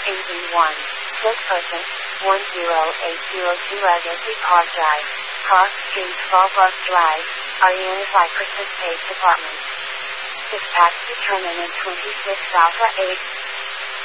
AV1. Sick person, 10802 Legacy Park Drive, Park Street, Fallbrook Drive, Ariana Cypress State Department. Dispatch determinant 26 Alpha 8.